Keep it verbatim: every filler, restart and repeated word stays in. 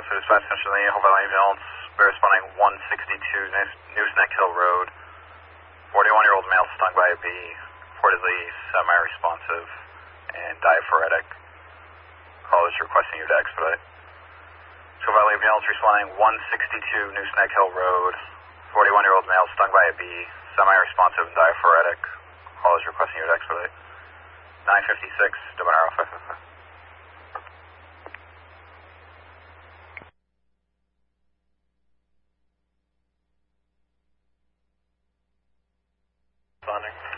Alpha Dispatch, essentially, Hope Valley Ambulance, bear responding one sixty-two News Neck Hill Road. forty-one-year-old male stung by a bee, reportedly semi-responsive and diaphoretic. Call is requesting you to expedite. Hope Valley Ambulance responding one sixty-two News Neck Hill Road. forty-one-year-old male stung by a bee, semi-responsive and diaphoretic. Call is requesting you to expedite. nine fifty-six, Debonair five five five. Responding.